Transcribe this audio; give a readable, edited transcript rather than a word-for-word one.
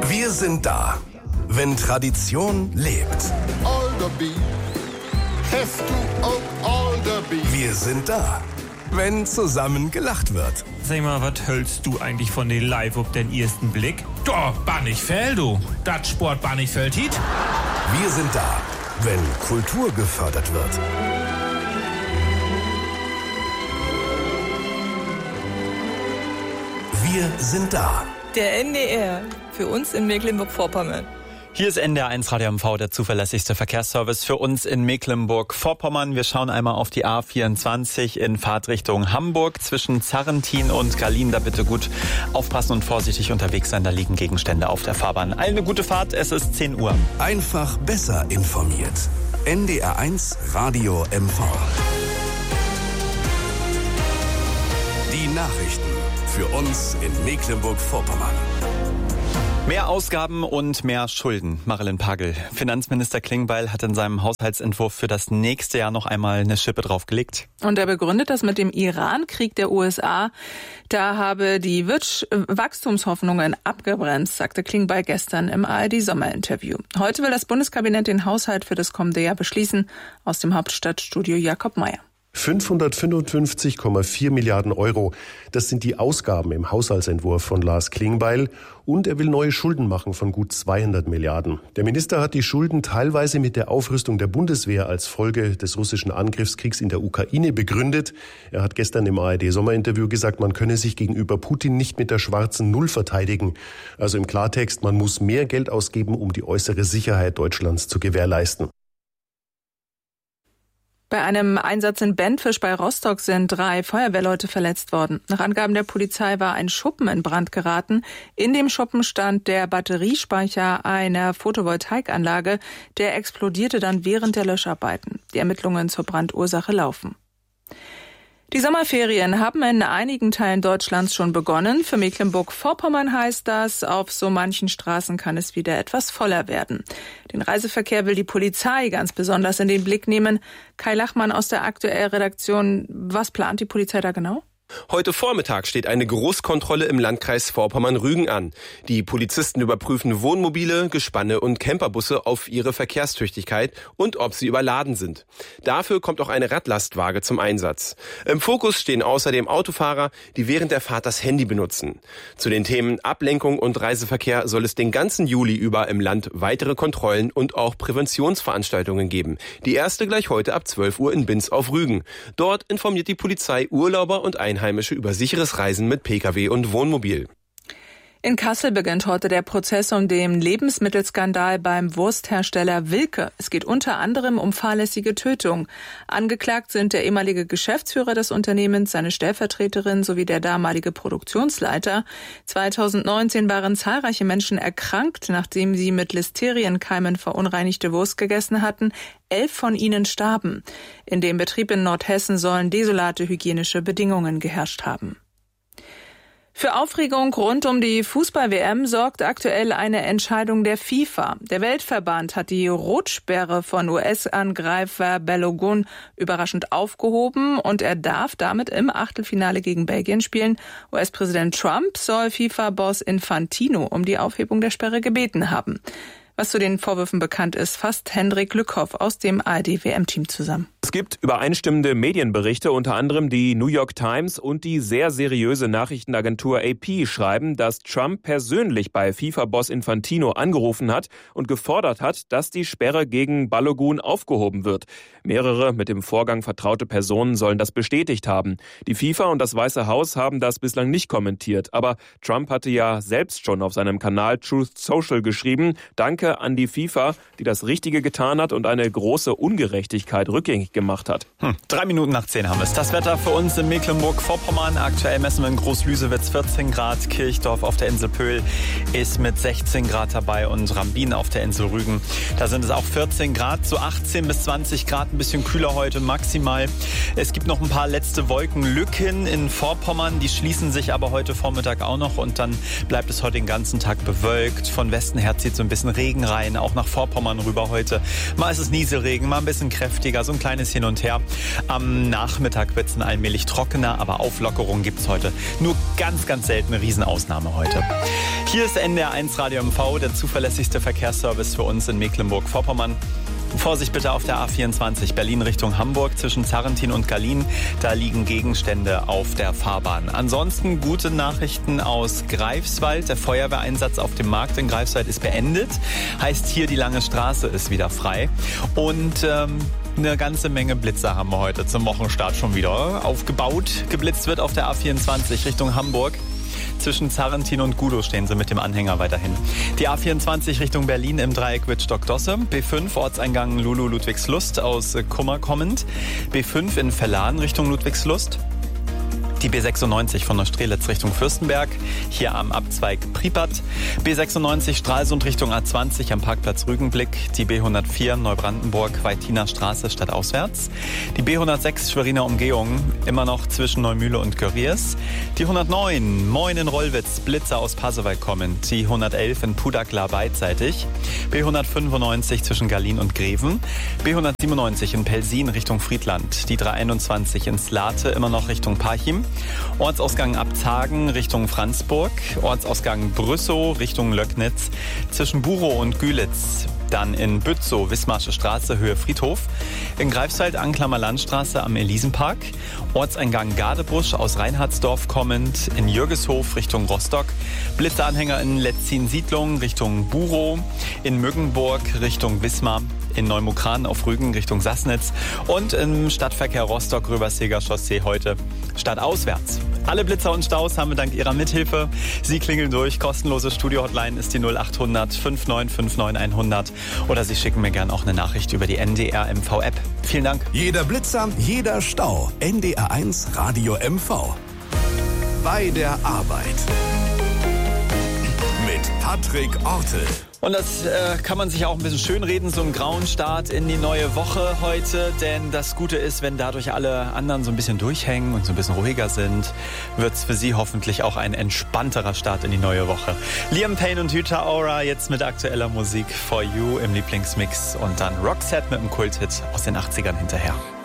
Wir sind da, wenn Tradition lebt. Wir sind da, wenn zusammen gelacht wird. Sag mal, was hältst du eigentlich von den Live auf den ersten Blick? Doch, Bannigfell, du. Das Sport Bannigfell hit. Wir sind da, wenn Kultur gefördert wird. Wir sind da. Der NDR, für uns in Mecklenburg-Vorpommern. Hier ist NDR1 Radio MV, der zuverlässigste Verkehrsservice für uns in Mecklenburg-Vorpommern. Wir schauen einmal auf die A24 in Fahrtrichtung Hamburg zwischen Zarrentin und Gallien. Da bitte gut aufpassen und vorsichtig unterwegs sein. Da liegen Gegenstände auf der Fahrbahn. Eine gute Fahrt, es ist 10 Uhr. Einfach besser informiert. NDR1 Radio MV. Die Nachrichten für uns in Mecklenburg-Vorpommern. Mehr Ausgaben und mehr Schulden. Marilyn Pagel. Finanzminister Klingbeil hat in seinem Haushaltsentwurf für das nächste Jahr noch einmal eine Schippe draufgelegt. Und er begründet das mit dem Iran-Krieg der USA. Da habe die Wachstumshoffnungen abgebremst, sagte Klingbeil gestern im ARD-Sommerinterview. Heute will das Bundeskabinett den Haushalt für das kommende Jahr beschließen. Aus dem Hauptstadtstudio Jakob Meyer. 555,4 Milliarden Euro. Das sind die Ausgaben im Haushaltsentwurf von Lars Klingbeil. Und er will neue Schulden machen von gut 200 Milliarden. Der Minister hat die Schulden teilweise mit der Aufrüstung der Bundeswehr als Folge des russischen Angriffskriegs in der Ukraine begründet. Er hat gestern im ARD-Sommerinterview gesagt, man könne sich gegenüber Putin nicht mit der schwarzen Null verteidigen. Also im Klartext, man muss mehr Geld ausgeben, um die äußere Sicherheit Deutschlands zu gewährleisten. Bei einem Einsatz in Bentfisch bei Rostock sind 3 Feuerwehrleute verletzt worden. Nach Angaben der Polizei war ein Schuppen in Brand geraten. In dem Schuppen stand der Batteriespeicher einer Photovoltaikanlage. Der explodierte dann während der Löscharbeiten. Die Ermittlungen zur Brandursache laufen. Die Sommerferien haben in einigen Teilen Deutschlands schon begonnen. Für Mecklenburg-Vorpommern heißt das, auf so manchen Straßen kann es wieder etwas voller werden. Den Reiseverkehr will die Polizei ganz besonders in den Blick nehmen. Kai Lachmann aus der Aktuell-Redaktion, was plant die Polizei da genau? Heute Vormittag steht eine Großkontrolle im Landkreis Vorpommern-Rügen an. Die Polizisten überprüfen Wohnmobile, Gespanne und Camperbusse auf ihre Verkehrstüchtigkeit und ob sie überladen sind. Dafür kommt auch eine Radlastwaage zum Einsatz. Im Fokus stehen außerdem Autofahrer, die während der Fahrt das Handy benutzen. Zu den Themen Ablenkung und Reiseverkehr soll es den ganzen Juli über im Land weitere Kontrollen und auch Präventionsveranstaltungen geben. Die erste gleich heute ab 12 Uhr in Binz auf Rügen. Dort informiert die Polizei Urlauber und Einheimische über sicheres Reisen mit Pkw und Wohnmobil. In Kassel beginnt heute der Prozess um den Lebensmittelskandal beim Wursthersteller Wilke. Es geht unter anderem um fahrlässige Tötung. Angeklagt sind der ehemalige Geschäftsführer des Unternehmens, seine Stellvertreterin sowie der damalige Produktionsleiter. 2019 waren zahlreiche Menschen erkrankt, nachdem sie mit Listerienkeimen verunreinigte Wurst gegessen hatten. 11 von ihnen starben. In dem Betrieb in Nordhessen sollen desolate hygienische Bedingungen geherrscht haben. Für Aufregung rund um die Fußball-WM sorgt aktuell eine Entscheidung der FIFA. Der Weltverband hat die Rotsperre von US-Angreifer Balogun überraschend aufgehoben und er darf damit im Achtelfinale gegen Belgien spielen. US-Präsident Trump soll FIFA-Boss Infantino um die Aufhebung der Sperre gebeten haben. Was zu den Vorwürfen bekannt ist, fasst Hendrik Lückhoff aus dem ARD-WM-Team zusammen. Es gibt übereinstimmende Medienberichte, unter anderem die New York Times und die sehr seriöse Nachrichtenagentur AP schreiben, dass Trump persönlich bei FIFA-Boss Infantino angerufen hat und gefordert hat, dass die Sperre gegen Balogun aufgehoben wird. Mehrere mit dem Vorgang vertraute Personen sollen das bestätigt haben. Die FIFA und das Weiße Haus haben das bislang nicht kommentiert, aber Trump hatte ja selbst schon auf seinem Kanal Truth Social geschrieben, Danke an die FIFA, die das Richtige getan hat und eine große Ungerechtigkeit rückgängig gemacht hat. 3 Minuten nach 10 haben wir es. Das Wetter für uns in Mecklenburg-Vorpommern. Aktuell messen wir in Großlüsewitz 14 Grad. Kirchdorf auf der Insel Pöhl ist mit 16 Grad dabei und Rambin auf der Insel Rügen. Da sind es auch 14 Grad, so 18 bis 20 Grad, ein bisschen kühler heute maximal. Es gibt noch ein paar letzte Wolkenlücken in Vorpommern. Die schließen sich aber heute Vormittag auch noch und dann bleibt es heute den ganzen Tag bewölkt. Von Westen her zieht so ein bisschen Regen Regen rein, auch nach Vorpommern rüber heute. Mal ist es Nieselregen, mal ein bisschen kräftiger, so ein kleines Hin und Her. Am Nachmittag wird es dann allmählich trockener, aber Auflockerungen gibt es heute. Nur ganz, ganz selten, eine Riesenausnahme heute. Hier ist NDR 1 Radio MV, der zuverlässigste Verkehrsservice für uns in Mecklenburg-Vorpommern. Vorsicht bitte auf der A24 Berlin Richtung Hamburg zwischen Zarrentin und Gallien. Da liegen Gegenstände auf der Fahrbahn. Ansonsten gute Nachrichten aus Greifswald. Der Feuerwehreinsatz auf dem Markt in Greifswald ist beendet. Heißt hier, die Lange Straße ist wieder frei. Und eine ganze Menge Blitzer haben wir heute zum Wochenstart schon wieder aufgebaut. Geblitzt wird auf der A24 Richtung Hamburg. Zwischen Zarrentin und Gudow stehen sie mit dem Anhänger weiterhin. Die A24 Richtung Berlin im Dreieck Wittstock-Dosse. B5 Ortseingang Lulu-Ludwigslust aus Kummer kommend. B5 in Verlan Richtung Ludwigslust. Die B96 von Neustrelitz Richtung Fürstenberg, hier am Abzweig Pripyat. B96 Stralsund Richtung A20 am Parkplatz Rügenblick. Die B104 Neubrandenburg Weitiner Straße stadtauswärts. Die B106 Schweriner Umgehung immer noch zwischen Neumühle und Görries. Die 109 Moin in Rollwitz Blitzer aus Pasewalk kommend. Die 111 in Pudagla beidseitig. B195 zwischen Gallien und Greven. B197 in Pelsin Richtung Friedland. Die 321 in Slate immer noch Richtung Parchim. Ortsausgang Abzagen Richtung Franzburg, Ortsausgang Brüssow Richtung Löcknitz, zwischen Burow und Gülitz. Dann in Bützow, Wismarsche Straße, Höhe Friedhof. In Greifswald, Anklammer Landstraße am Elisenpark. Ortseingang Gadebusch aus Reinhardsdorf kommend. In Jürgeshof Richtung Rostock. Blitzeranhänger in Letzin-Siedlung Richtung Burow. In Müggenburg Richtung Wismar. In Neumukran auf Rügen Richtung Sassnitz. Und im Stadtverkehr Rostock-Röberseger Chaussee heute stadtauswärts. Alle Blitzer und Staus haben wir dank Ihrer Mithilfe. Sie klingeln durch. Kostenlose Studio-Hotline ist die 0800 5959 100. Oder Sie schicken mir gerne auch eine Nachricht über die NDR MV-App. Vielen Dank. Jeder Blitzer, jeder Stau. NDR 1 Radio MV. Bei der Arbeit. Mit Patrick Ortel. Und das kann man sich auch ein bisschen schönreden, so einen grauen Start in die neue Woche heute. Denn das Gute ist, wenn dadurch alle anderen so ein bisschen durchhängen und so ein bisschen ruhiger sind, wird es für Sie hoffentlich auch ein entspannterer Start in die neue Woche. Liam Payne und Rita Ora jetzt mit aktueller Musik For You im Lieblingsmix und dann Roxette mit einem Kulthit aus den 80ern hinterher.